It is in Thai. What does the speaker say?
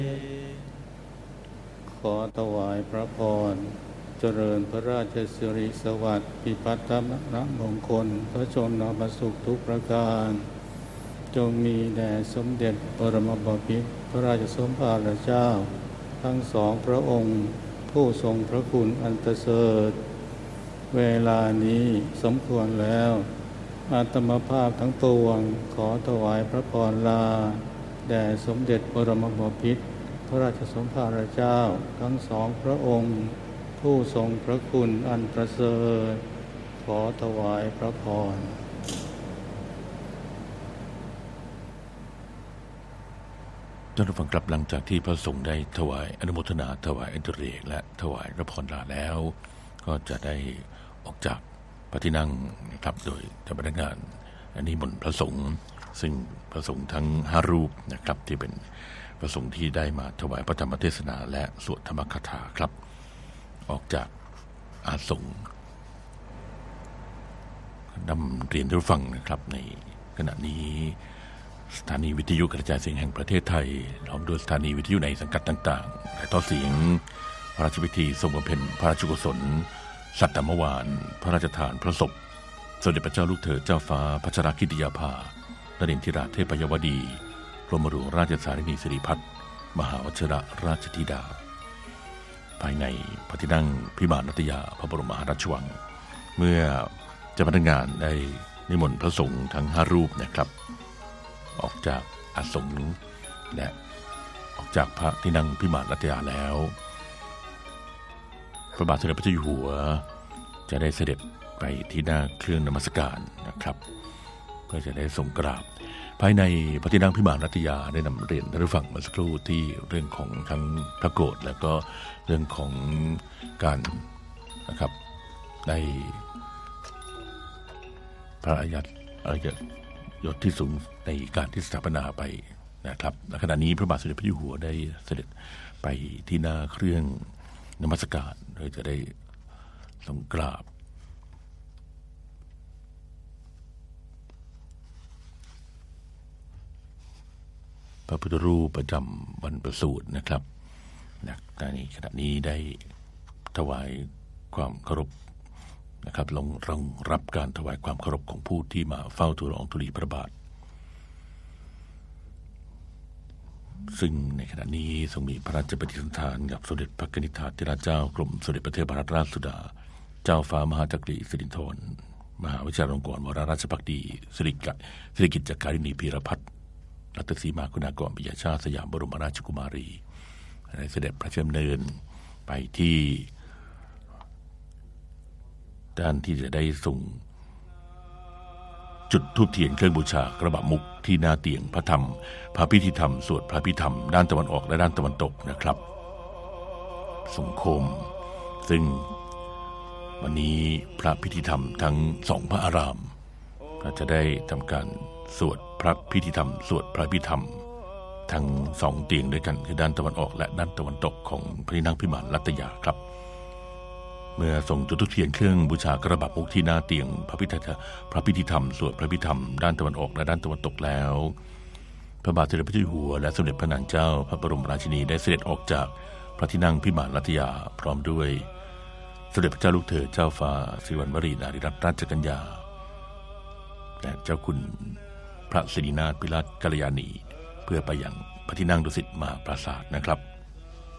ขอถวายพระพรเจริญพระราชสิริสวัสดิ์พิพัฒนมงคลพระชนมสุขทุกประการจงมีแด่สมเด็จบรมบพิตรพระราชสมภารเจ้าทั้งสองพระองค์ผู้ทรงพระคุณอันประเสริฐเวลานี้สมควรแล้วอาตมาภาพทั้งปวงขอถวายพระพรลาแด่สมเด็จบรมบพิตรพระราชสมภารเจ้าทั้งสองพระองค์ผู้ทรงพระคุณอันประเสริฐขอถวายพระพรท่านผู้ฟังครับหลังจากที่พระสงฆ์ได้ถวายอนุโมทนาถวายอันตรเรกและถวายพระพรลาแล้วก็จะได้ออกจากพระที่นั่งนะครับโดยเจ้าพนักงานนิมนต์พระสงฆ์ซึ่งพระสงฆ์ทั้ง5รูปนะครับที่เป็นพระสงฆ์ที่ได้มาถวายพระธรรมเทศนาและสวดธรรมคถาครับออกจากอาสงฆ์นำเรียนท่านผู้ฟังนะครับในขณะนี้สถานีวิทยุกระจายเสียงแห่งประเทศไทยพร้อมด้วยสถานีวิทยุในสังกัดต่างๆถ่ายทอดเสียงพระราชพิธีทรงบำเพ็ญพระราชกุศลสัตตมวานพระราชทานพระศพสมเด็จพระเจ้าลูกเธอเจ้าฟ้าพัชรกิติยาภานรินทราเทพยวดีกรมหลวงราชสารินีสิริพัฒน์มหาวชิรราชธิดาภายในพระที่นั่งพิมานนัตยาพระบรมมหาราชวังเมื่อเจ้าพนักงานได้นิมนต์พระสงฆ์ทั้ง5รูปนะครับออกจากอาสงฆ์และออกจากพระที่นั่งพิมานนัตยาแล้วพระบาทสมเด็จพระเจ้าอยู่หัวจะได้เสด็จไปที่หน้าเครื่องนมัสการนะครับเพื่อจะได้ทรงกราบภายในพระที่นั่งพิมานนัตยาได้นำเรียนท่านผู้ฟังเมื่อสักครู่ที่เรื่องของทั้งพระโกรธแล้วก็เรื่องของการนะครับได้พระอาญายศที่สูงในการที่สถาปนาไปนะครับในขณะนี้พระบาทสมเด็จพระเจ้าอยู่หัวได้เสด็จไปที่หน้าเครื่องนมัสการโดยจะได้ทรงกราบพระพุทธรูปประจำวันประสูตินะครับในขณะนี้ได้ถวายความเคารพนะครับลงรับการถวายความเคารพของผู้ที่มาเฝ้าทูลละอองธุลีพระบาทซึ่งในขณะนี้ทรงมีพระราชปฏิสันถานกับสมเด็จพระกนิษฐาธิราชเจ้ากรมสมเด็จพระเทพรัตนราชสุดาเจ้าฟ้ามหาจักรีสิรินธรมหาวิชาลงกรณ์วรราชภักดีสิริกิจจการิณีพีรพัฒน์รัตนศรีมาคุณากรปิยชาติสยามบรมราชกุมารีได้เสด็จพระราชดำเนินไปที่ด้านที่จะได้ส่งจุดธูปเทียนเครื่องบูชากระบะมุกที่หน้าเตียงพระธรรมพระพิธีธรรมสวดพระพิธรรมด้านตะวันออกและด้านตะวันตกนะครับทรงโคมซึ่งวันนี้พระพิธีธรรมทั้ง2พระอารามจะได้ทำการสวดพระพิธีธรรมสวดพระพิธรรมทั้ง2เตียงด้วยกันคือด้านตะวันออกและด้านตะวันตกของพระที่นั่งพิมานนัตยาครับเมื่อส่งจุดธูปเทียนเครื่องบูชากระบะมุกที่หน้าเตียงพระพิธีธรรมสวดพระพิธรรมด้านตะวันออกและด้านตะวันตกแล้วพระบาทสมเด็จพระเจ้าอยู่หัวและสมเด็จพระนางเจ้าพระบรมราชินีได้เสด็จออกจากพระที่นั่งพิมานนัตยาพร้อมด้วยสมเด็จพระเจ้าลูกเธอเจ้าฟ้าสิริวัณวรีนารีรัตนราชกัญญาและเจ้าคุณพระสิรินาถปิลาศกัลยาณีเพื่อไปยังพระที่นั่งดุสิตมหาปราสาทนะครับ